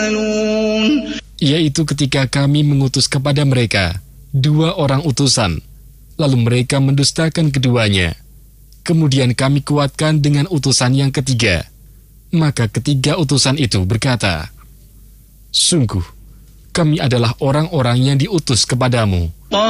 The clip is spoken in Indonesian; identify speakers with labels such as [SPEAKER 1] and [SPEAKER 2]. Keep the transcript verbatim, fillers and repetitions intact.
[SPEAKER 1] المرسلون
[SPEAKER 2] Yaitu ketika kami mengutus kepada mereka dua orang utusan, lalu mereka mendustakan keduanya. Kemudian kami kuatkan dengan utusan yang ketiga. Maka ketiga utusan itu berkata, sungguh, kami adalah orang-orang yang diutus kepadamu.